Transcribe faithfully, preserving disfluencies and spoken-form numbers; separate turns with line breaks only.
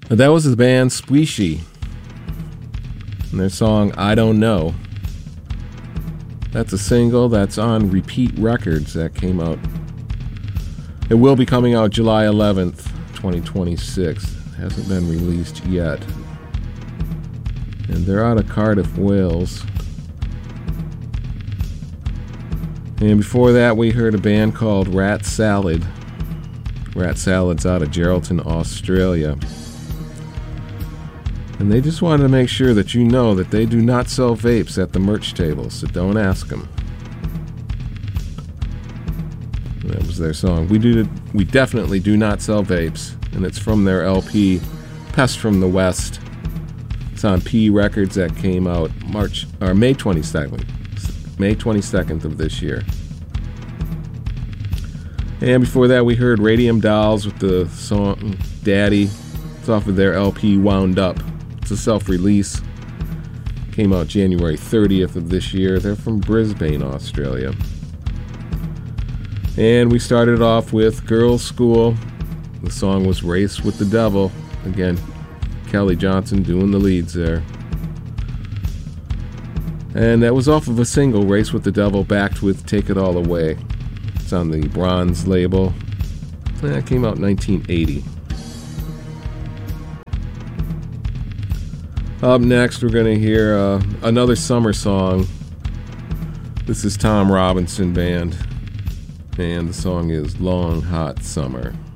That was the band Squishy and their song I Don't Know. That's a single that's on Repeat Records that came out. It will be coming out July eleventh, twenty twenty-six. It hasn't been released yet. And they're out of Cardiff, Wales. And before that, we heard a band called Rat Salad. Rat Salad's out of Geraldton, Australia. And they just wanted to make sure that you know that they do not sell vapes at the merch table, so don't ask them. That was their song. We do. We definitely do not sell vapes, and it's from their L P, Pest from the West. It's on P Records that came out March or May twenty-second, May twenty-second of this year. And before that, we heard Radium Dolls with the song Daddy. It's off of their L P Wound Up. It's a self-release. Came out January thirtieth of this year. They're from Brisbane, Australia. And we started off with Girls' School. The song was Race with the Devil. Again, Kelly Johnson doing the leads there. And that was off of a single, Race with the Devil, backed with Take It All Away. It's on the Bronze label. That came out in nineteen eighty. Up next, we're going to hear uh, another summer song. This is Tom Robinson Band, and the song is Long Hot Summer.